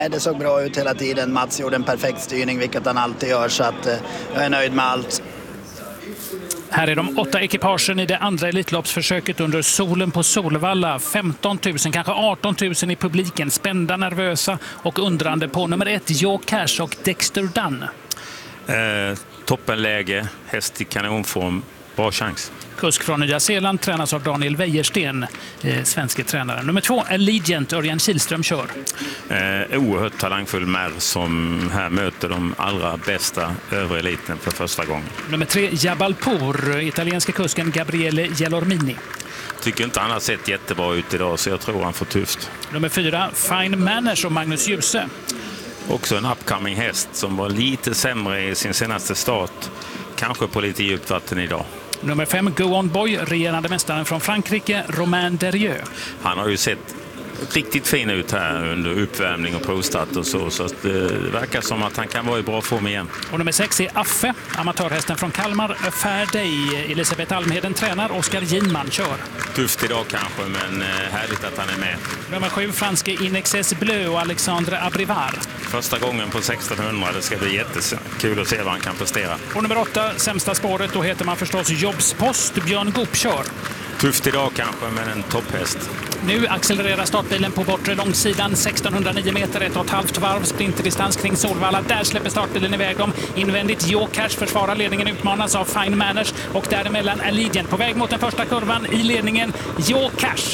Det såg bra ut hela tiden. Mats gjorde en perfekt styrning, vilket han alltid gör, så att jag är nöjd med allt. Här är de 8 ekipagen i det andra elitloppsförsöket under solen på Solvalla. 15 000, kanske 18 000 i publiken. Spända, nervösa och undrande på nummer 1, Joe Cash och Dexter Dunn. Toppenläge, häst i kanonform, bra chans. Kusk från Nya Zeeland tränas av Daniel Wäjersten, svenska tränaren. Nummer 2, Allegiant, Örjan Kihlström kör. Oerhört talangfull märr som här möter de allra bästa övre eliten för första gången. Nummer 3, Jabalpur, italienska kusken Gabriele Gelormini. Tycker inte han har sett jättebra ut idag, så jag tror han får tufft. Nummer 4, Fine Manners och Magnus Djuse. Också en upcoming häst som var lite sämre i sin senaste start. Kanske på lite djupt vatten idag. Nummer 5, Go On Boy, regerande mästaren från Frankrike, Romain Derieux. Han har ju sett riktigt fin ut här under uppvärmning och provstart och så att det verkar som att han kan vara i bra form igen. Och nummer 6 är Affe, amatörhästen från Kalmar, Fair Day. Elisabeth Almheden tränar, Oskar Ginman kör. Tufft idag kanske, men härligt att han är med. Nummer 7, franske Inexes Bleu och Alexandre Abrivar. Första gången på 1600, det ska bli jättekul att se vad han kan prestera. Och nummer 8, sämsta spåret, då heter man förstås Jobbspost, Björn Goop kör. Tufft idag kanske, men en topphäst. Nu accelererar startbilen på bortre långsidan, 1609 meter, 1,5 varv, sprinterdistans kring Solvalla. Där släpper startbilen iväg dem. Invändigt Joe Cash försvarar ledningen, utmanas av Fine Manners och däremellan Allegiant på väg mot den första kurvan i ledningen. Joe Cash.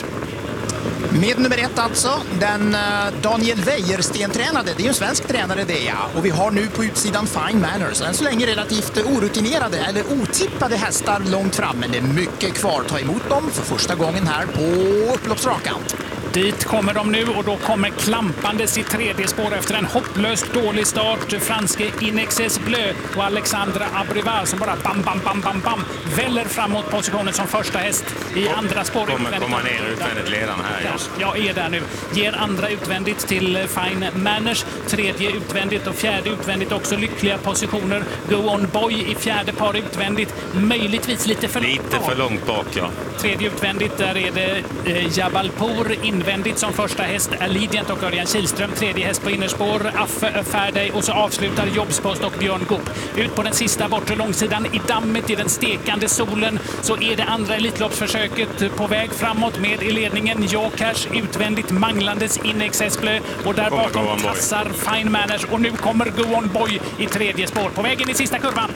Med nummer 1 alltså, den Daniel Wäjersten tränade. Det är ju en svensk tränare det, ja. Och vi har nu på utsidan Fine Manners. Än så länge relativt orutinerade eller otippade hästar långt fram. Men det är mycket kvar att ta emot dem för första gången här på upploppsrakan. Dit kommer de nu och då kommer klampandes i tredje spår efter en hopplöst dålig start. Franske Inexes Bleu och Alexandra Abrivar som bara bam, väller framåt positionen som första häst i andra spår. Kommer komma ner utvändigt ledaren här. Ja. Jag är där nu. Ger andra utvändigt till Fine Manners. Tredje utvändigt och fjärde utvändigt också lyckliga positioner. Go On Boy i fjärde par utvändigt. Möjligtvis lite för långt bak, ja. Tredje utvändigt, där är det Jabalpur invändigt som första häst, Allegiant och Örjan Kihlström. Tredje häst på innerspår, Affe Fair Day, och så avslutar Jobbspost och Björn Goop. Ut på den sista bortre långsidan i dammet i den stekande solen så är det andra elitloppsförsöket på väg framåt med i ledningen Joe Cash utvändigt manglandes Inexes Bleu och där bakom tassar Fine Manners och nu kommer Go On Boy i tredje spår på vägen i sista kurvan.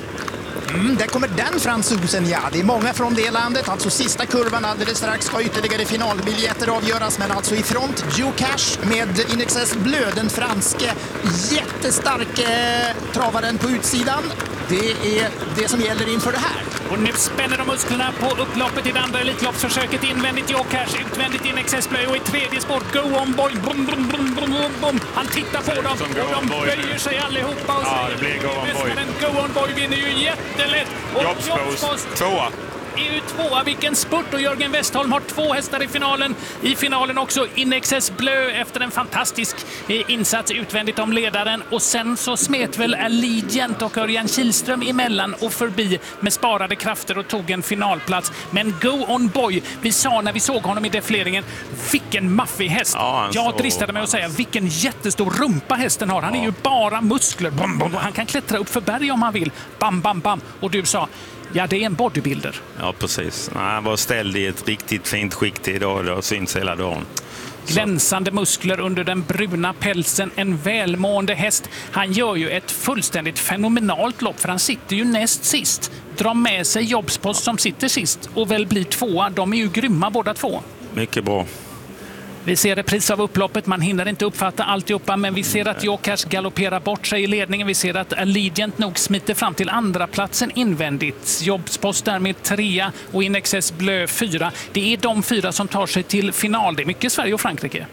Där kommer den fransosen, ja. Det är många från det landet. Alltså sista kurvan alldeles strax ska ytterligare finalbiljetter avgöras. Men alltså i front, Joe Cash med Inexes Bleu, den franske jättestarke travaren på utsidan. Det är det som gäller inför det här. Och nu spänner de musklerna på upploppet i det andra elitloppsförsöket. Invändigt Joe Cash, utvändigt Inexes Bleu och i tredje spår Go On Boy. Bum, bum, bum, bum, bum. Han tittar på dem och de böjer sig allihopa. Och ja, det blir Go On Boy. Go On Boy vinner ju jättelätt. Och Jobbspost, tvåa. är ju tvåa, vilken spurt, och Jörgen Westholm har 2 hästar i finalen. I finalen också Inexes Bleu efter en fantastisk insats utvändigt om ledaren. Och sen så smet väl Allegiant och Örjan Kihlström emellan och förbi med sparade krafter och tog en finalplats. Men Go On Boy, vi sa när vi såg honom i defileringen, vilken maffig häst. Ja, jag dristade mig att säga vilken jättestor rumpa hästen har. Han är ju bara muskler. Bam, bam. Han kan klättra upp för berg om han vill. Bam, bam, bam. Och du sa, ja, det är en bodybuilder. Ja, precis. Han var ställd i ett riktigt fint skick idag. Det har synts hela dagen. Glänsande muskler under den bruna pälsen. En välmående häst. Han gör ju ett fullständigt fenomenalt lopp, för han sitter ju näst sist. Drar med sig Jobbspost som sitter sist och väl blir tvåa. De är ju grymma båda två. Mycket bra. Vi ser repris av upploppet, man hinner inte uppfatta alltihopa, men vi ser att Joe Cash galopperar bort sig i ledningen. Vi ser att Allegiant nog smiter fram till andra platsen invändigt. Jobbspost där med 3 och Inexes Bleu 4. Det är de 4 som tar sig till final. Det är mycket Sverige och Frankrike.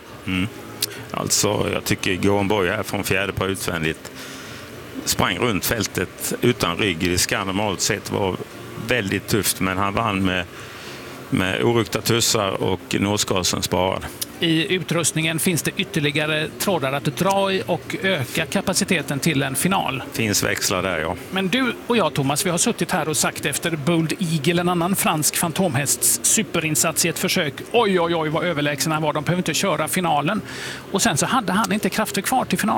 Alltså, jag tycker Go On Boy här från fjärde på utvändigt sprang runt fältet utan rygg. Det ska normalt sett vara väldigt tufft, men han vann med orukta tussar och nåsgasen sparad. i utrustningen? Finns det ytterligare trådar att dra i och öka kapaciteten till en final? Finns växlar där, ja. Men du och jag, Thomas, vi har suttit här och sagt efter Bold Eagle, en annan fransk fantomhästs superinsats i ett försök. Oj, oj, oj, vad överlägsna han var. De behöver inte köra finalen. Och sen så hade han inte krafter kvar till finalen.